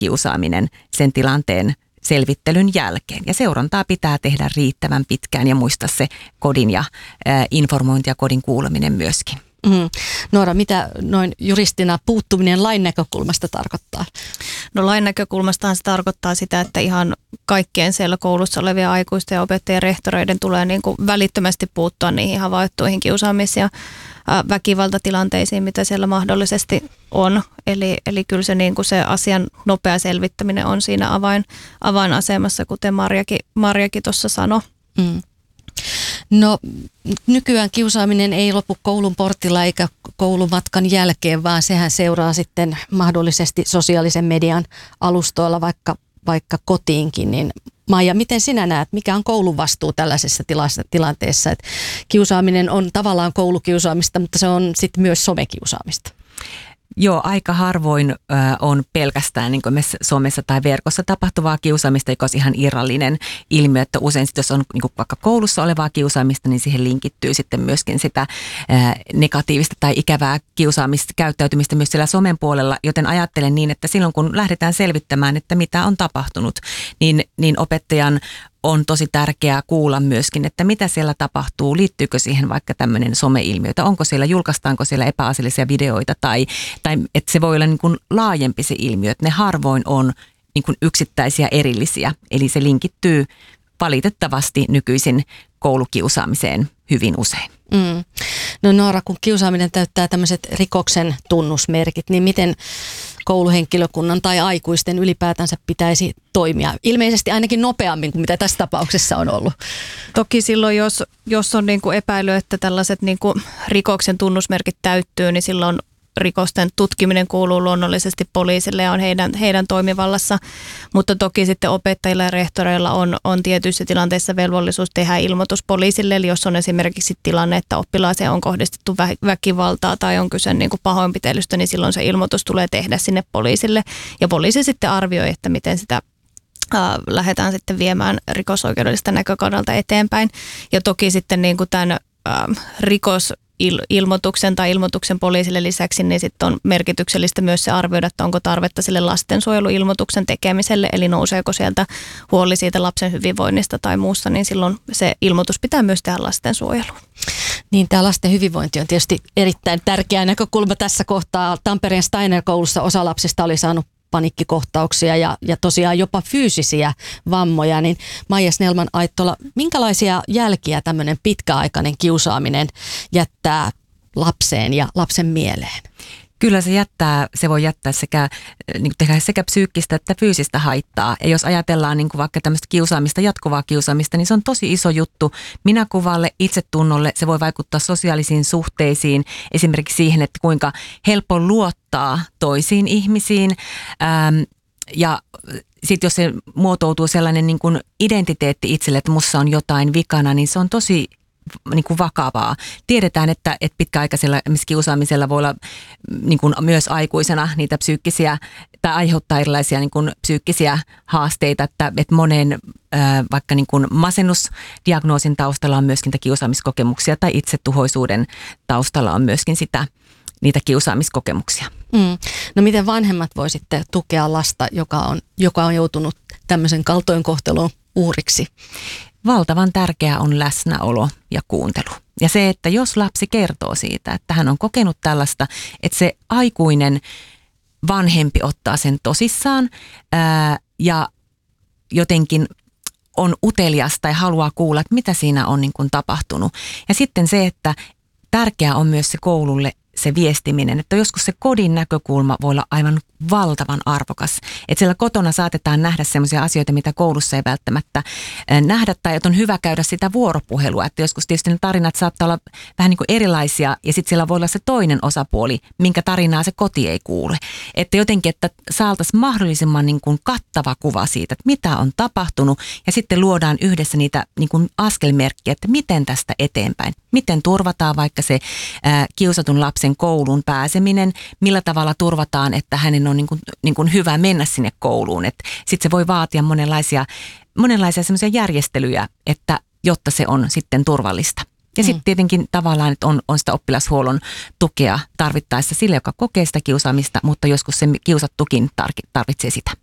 kiusaaminen sen tilanteen selvittelyn jälkeen. Ja seurantaa pitää tehdä riittävän pitkään ja muistaa se kodin ja informointi ja kodin kuuleminen myöskin. Noora, mitä noin juristina puuttuminen lain näkökulmasta tarkoittaa? No lain näkökulmastahan se tarkoittaa sitä, että ihan kaikkien siellä koulussa olevia aikuisten ja opettajien ja rehtoreiden tulee niin kuin välittömästi puuttua niihin havaittuihin kiusaamis- ja väkivaltatilanteisiin, mitä siellä mahdollisesti on. Eli kyllä se, niin kuin se asian nopea selvittäminen on siinä avainasemassa, kuten Marjakin tuossa sanoi. No nykyään kiusaaminen ei lopu koulun portilla eikä koulumatkan jälkeen, vaan sehän seuraa sitten mahdollisesti sosiaalisen median alustoilla vaikka kotiinkin. Niin Maija, miten sinä näet, mikä on koulun vastuu tällaisessa tilanteessa? Että kiusaaminen on tavallaan koulukiusaamista, mutta se on sitten myös somekiusaamista. Joo, aika harvoin on pelkästään niin kuin me somessa tai verkossa tapahtuvaa kiusaamista, joka on ihan irrallinen ilmiö, että usein sit, jos on niin kuin vaikka koulussa olevaa kiusaamista, niin siihen linkittyy sitten myöskin sitä negatiivista tai ikävää kiusaamista, käyttäytymistä myös siellä somen puolella, joten ajattelen niin, että silloin kun lähdetään selvittämään, että mitä on tapahtunut, niin opettajan on tosi tärkeää kuulla myöskin, että mitä siellä tapahtuu, liittyykö siihen vaikka tämmöinen someilmiö, onko siellä, julkaistaanko siellä epäasiallisia videoita tai että se voi olla niin kuin laajempi se ilmiö, että ne harvoin on niin kuin yksittäisiä erillisiä, eli se linkittyy valitettavasti nykyisin koulukiusaamiseen hyvin usein. No Noora, kun kiusaaminen täyttää tämmöiset rikoksen tunnusmerkit, niin miten kouluhenkilökunnan tai aikuisten ylipäätänsä pitäisi toimia? Ilmeisesti ainakin nopeammin kuin mitä tässä tapauksessa on ollut. Toki silloin, jos on niin kuin epäily, että tällaiset niin kuin rikoksen tunnusmerkit täyttyy, niin silloin rikosten tutkiminen kuuluu luonnollisesti poliisille ja on heidän toimivallassa, mutta toki sitten opettajilla ja rehtoreilla on tietyissä tilanteissa velvollisuus tehdä ilmoitus poliisille, eli jos on esimerkiksi tilanne, että oppilaaseen on kohdistettu väkivaltaa tai on kyse niin kuin pahoinpitelystä, niin silloin se ilmoitus tulee tehdä sinne poliisille ja poliisi sitten arvioi, että miten sitä lähdetään sitten viemään rikosoikeudellista näkökannalta eteenpäin ja toki sitten niin kuin tämän ilmoituksen tai ilmoituksen poliisille lisäksi, niin sitten on merkityksellistä myös se arvioida, että onko tarvetta sille lastensuojeluilmoituksen tekemiselle, eli nouseeko sieltä huoli siitä lapsen hyvinvoinnista tai muusta, niin silloin se ilmoitus pitää myös tehdä lastensuojeluun. Niin, tämä lasten hyvinvointi on tietysti erittäin tärkeä näkökulma tässä kohtaa. Tampereen Steiner-koulussa osa lapsista oli saanut paniikkikohtauksia ja tosiaan jopa fyysisiä vammoja, niin Maija Snellman-Aittola, minkälaisia jälkiä tämmöinen pitkäaikainen kiusaaminen jättää lapseen ja lapsen mieleen? Kyllä se voi jättää sekä psyykkistä että fyysistä haittaa. Ja jos ajatellaan niin kuin vaikka tämmöistä kiusaamista, jatkuvaa kiusaamista, niin se on tosi iso juttu minäkuvalle, itsetunnolle. Se voi vaikuttaa sosiaalisiin suhteisiin, esimerkiksi siihen, että kuinka helppo luottaa toisiin ihmisiin. Ja sitten jos se muotoutuu sellainen niin kuin identiteetti itselle, että musta on jotain vikana, niin se on tosi niin kuin vakavaa. Tiedetään, että pitkäaikaisella kiusaamisella voi olla niin kuin myös aikuisena niitä psyykkisiä tai aiheuttaa erilaisia niin kuin psyykkisiä haasteita, että monen vaikka niin kuin masennusdiagnoosin taustalla on myöskin kiusaamiskokemuksia tai itsetuhoisuuden taustalla on myöskin niitä kiusaamiskokemuksia. No miten vanhemmat voi sitten tukea lasta, joka on joutunut tämmöisen kaltoinkohtelun uhriksi? Valtavan tärkeää on läsnäolo ja kuuntelu. Ja se, että jos lapsi kertoo siitä, että hän on kokenut tällaista, että se aikuinen vanhempi ottaa sen tosissaan ja jotenkin on utelias tai haluaa kuulla, että mitä siinä on niin kuin tapahtunut. Ja sitten se, että tärkeää on myös se koululle se viestiminen, että joskus se kodin näkökulma voi olla aivan valtavan arvokas. Että siellä kotona saatetaan nähdä sellaisia asioita, mitä koulussa ei välttämättä nähdä, tai että on hyvä käydä sitä vuoropuhelua. Että joskus tietysti ne tarinat saattaa olla vähän niin kuin erilaisia, ja sitten siellä voi olla se toinen osapuoli, minkä tarinaa se koti ei kuule. Että jotenkin, että saataisiin mahdollisimman niin kuin kattava kuva siitä, että mitä on tapahtunut, ja sitten luodaan yhdessä niitä niin kuin askelmerkkiä, että miten tästä eteenpäin. Miten turvataan vaikka se kiusatun lapsen kouluun pääseminen, millä tavalla turvataan, että hänen on niin kuin hyvä mennä sinne kouluun. Sitten se voi vaatia monenlaisia semmoisia järjestelyjä, että jotta se on sitten turvallista. Ja sitten tietenkin tavallaan, että on sitä oppilashuollon tukea tarvittaessa sille, joka kokee sitä kiusaamista, mutta joskus se kiusattukin tarvitsee sitä.